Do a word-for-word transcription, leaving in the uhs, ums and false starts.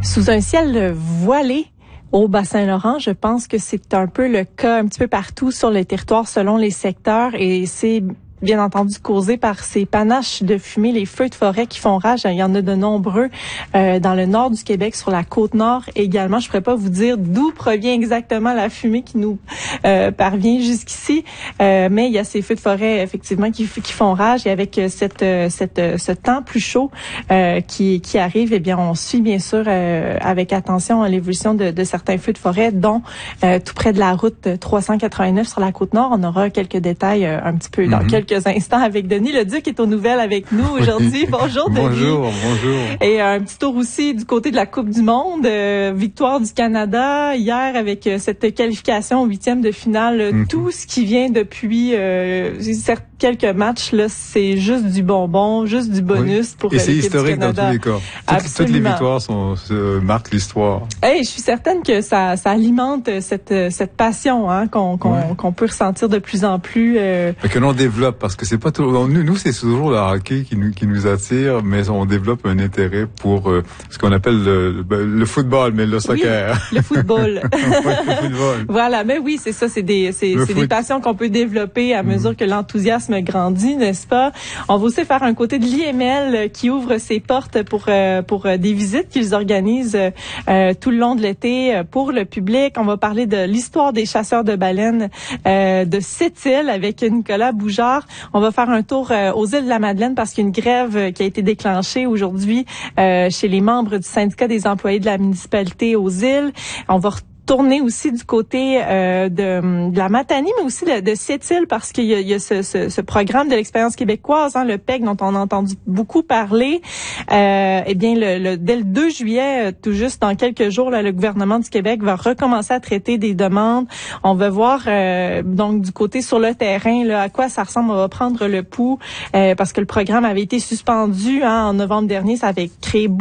Sous un ciel voilé au Bas-Saint-Laurent, je pense que c'est un peu le cas un petit peu partout sur le territoire selon les secteurs et c'est bien entendu causé par ces panaches de fumée, les feux de forêt qui font rage. Il y en a de nombreux euh, dans le nord du Québec, sur la Côte-Nord également. Je ne pourrais pas vous dire d'où provient exactement la fumée qui nous euh, parvient jusqu'ici, euh, mais il y a ces feux de forêt effectivement qui, qui font rage et avec cette, cette, ce temps plus chaud euh, qui, qui arrive, eh bien on suit bien sûr euh, avec attention l'évolution de, de certains feux de forêt, dont euh, tout près de la route trois cent quatre-vingt-neuf sur la Côte-Nord. On aura quelques détails euh, un petit peu dans mm-hmm. quelques instants avec Denis Leduc qui est aux nouvelles avec nous aujourd'hui. Bonjour Denis. Bonjour, bonjour. Et un petit tour aussi du côté de la Coupe du Monde, euh, victoire du Canada hier avec euh, cette qualification au huitième de finale. Mm-hmm. Tout ce qui vient depuis euh, certes quelques matchs là, c'est juste du bonbon, juste du bonus oui. pour et l'équipe du Canada. Et c'est historique dans tous les cas. Toutes, toutes les victoires sont, se marquent l'histoire. Hey, je suis certaine que ça, ça alimente cette cette passion hein, qu'on qu'on, ouais. qu'on peut ressentir de plus en plus. Euh... Mais que l'on développe parce que c'est pas tout. Nous, nous c'est toujours le hockey qui nous qui nous attire, mais on développe un intérêt pour euh, ce qu'on appelle le, le football, mais le soccer. Oui, le football. ouais, le football. Voilà, mais oui, c'est ça, c'est des c'est, c'est des passions qu'on peut développer à mesure mmh. que l'enthousiasme grandit, n'est-ce pas? On va aussi faire un côté de l'I M L qui ouvre ses portes pour euh, pour euh, des visites qu'ils organisent euh, tout le long de l'été euh, pour le public. On va parler de l'histoire des chasseurs de baleines euh, de Sept-Îles avec Nicolas Boujard. On va faire un tour euh, aux îles de la Madeleine parce qu'il y a une grève qui a été déclenchée aujourd'hui euh, chez les membres du syndicat des employés de la municipalité aux îles. On va tourner aussi du côté euh, de, de la Matanie, mais aussi de, de Sept-Îles, parce qu'il y a, il y a ce, ce, ce programme de l'expérience québécoise, hein, le P E C, dont on a entendu beaucoup parler. Euh, eh bien, le, le, dès le deux juillet, tout juste dans quelques jours, là, le gouvernement du Québec va recommencer à traiter des demandes. On va voir euh, donc du côté sur le terrain là, à quoi ça ressemble. On va prendre le pouls euh, parce que le programme avait été suspendu hein, en novembre dernier. Ça avait créé beaucoup